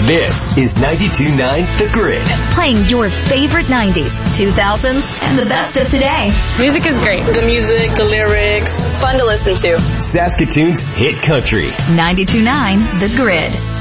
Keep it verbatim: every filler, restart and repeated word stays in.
This is ninety-two point nine The Grid. Playing your favorite nineties, two thousands, and the best of today. Music is great. The music, the lyrics, fun to listen to. Saskatoon's hit country. ninety-two point nine The Grid.